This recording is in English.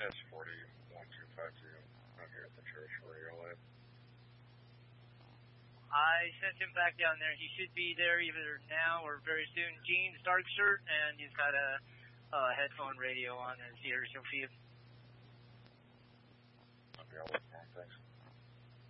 S40-1250. I'm here at the church radio lab. I sent him back down there. He should be there either now or very soon. Jeans, dark shirt, and he's got a headphone radio on his ears. You'll see him. Okay, I'll look for him. Thanks.